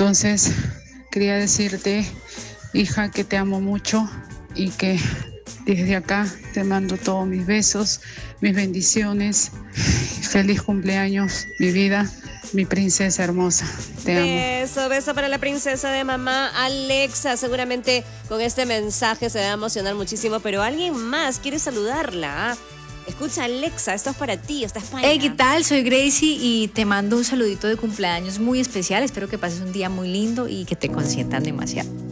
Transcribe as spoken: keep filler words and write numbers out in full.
Entonces, quería decirte, hija, que te amo mucho y que desde acá te mando todos mis besos, mis bendiciones. Feliz cumpleaños, mi vida, mi princesa hermosa. Te amo. Beso, beso para la princesa de mamá, Alexa. Seguramente con este mensaje se va a emocionar muchísimo, pero alguien más quiere saludarla. ¿Ah? Escucha, Alexa, esto es para ti, esta es para Hey, ¿qué tal? Soy Gracie y te mando un saludito de cumpleaños muy especial. Espero que pases un día muy lindo y que te consientan demasiado.